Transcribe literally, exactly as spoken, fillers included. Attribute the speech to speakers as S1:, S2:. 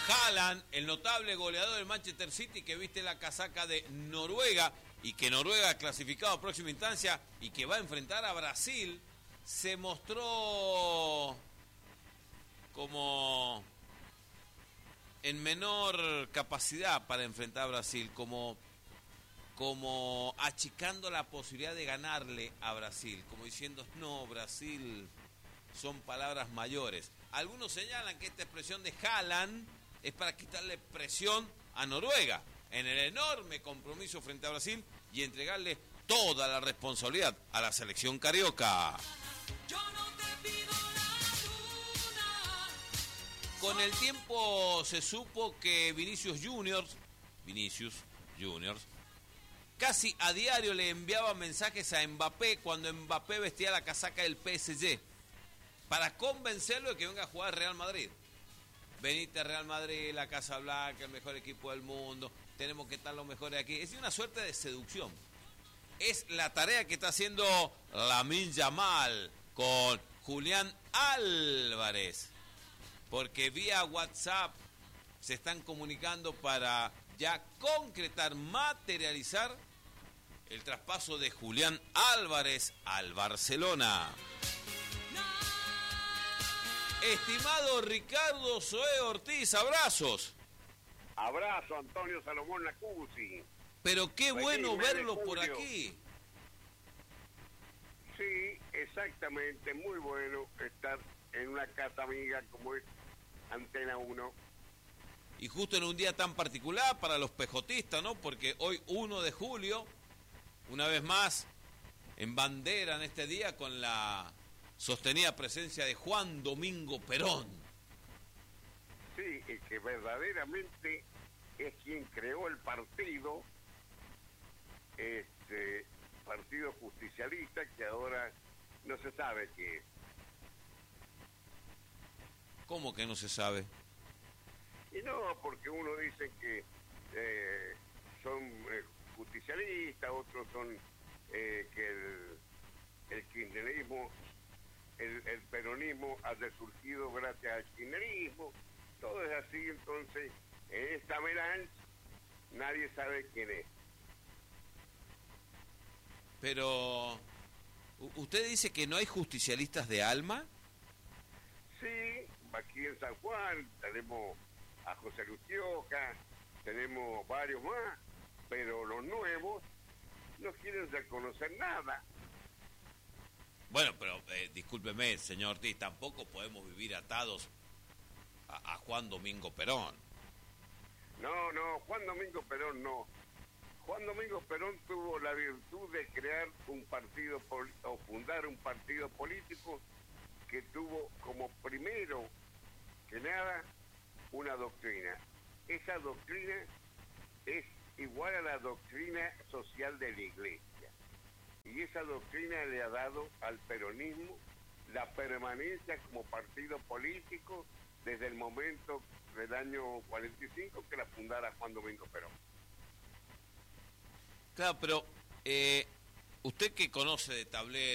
S1: Haaland, el notable goleador del Manchester City que viste la casaca de Noruega y que Noruega ha clasificado a próxima instancia y que va a enfrentar a Brasil, se mostró como en menor capacidad para enfrentar a Brasil, como, como achicando la posibilidad de ganarle a Brasil, como diciendo, no, Brasil son palabras mayores. Algunos señalan que esta expresión de Haaland es para quitarle presión a Noruega en el enorme compromiso frente a Brasil y entregarle toda la responsabilidad a la selección carioca. Con el tiempo se supo que Vinicius Juniors, Vinicius Juniors, casi a diario le enviaba mensajes a Mbappé cuando Mbappé vestía la casaca del P S G para convencerlo de que venga a jugar al Real Madrid. Venite a Real Madrid, la Casa Blanca, el mejor equipo del mundo, tenemos que estar los mejores aquí. Es una suerte de seducción. Es la tarea que está haciendo Lamine Yamal con Julián Álvarez, porque vía WhatsApp se están comunicando para ya concretar, materializar el traspaso de Julián Álvarez al Barcelona. Estimado Ricardo Zoé Ortiz, abrazos.
S2: Abrazo, Antonio Salomón Lacuzzi.
S1: Pero qué bueno verlo por aquí.
S2: Sí, exactamente, muy bueno estar en una casa amiga como es Antena uno.
S1: Y justo en un día tan particular para los pejotistas, ¿no? Porque hoy, uno de julio, una vez más, en bandera en este día con la sostenida presencia de Juan Domingo Perón.
S2: Sí, y que verdaderamente es quien creó el partido, este partido justicialista, que ahora no se sabe qué es.
S1: ¿Cómo que no se sabe?
S2: Y no, porque uno dice que eh, son eh, justicialistas, otros son eh, que el, el kirchnerismo, el, el peronismo ha resurgido gracias al kirchnerismo, todo es así. Entonces, en esta melange nadie sabe quién es.
S1: Pero, ¿usted dice que no hay justicialistas de alma?
S2: Sí, aquí en San Juan tenemos a José Lucioca, tenemos varios más, pero los nuevos no quieren reconocer nada.
S1: Bueno, pero eh, discúlpeme, señor Ortiz, tampoco podemos vivir atados a, a Juan Domingo Perón.
S2: No, no, Juan Domingo Perón no. Juan Domingo Perón tuvo la virtud de crear un partido pol- o fundar un partido político que tuvo como primero que nada una doctrina. Esa doctrina es igual a la doctrina social de la Iglesia. Y esa doctrina le ha dado al peronismo la permanencia como partido político desde el momento del año cuarenta y cinco que la fundara Juan Domingo Perón.
S1: Claro, pero eh, usted que conoce de tablero,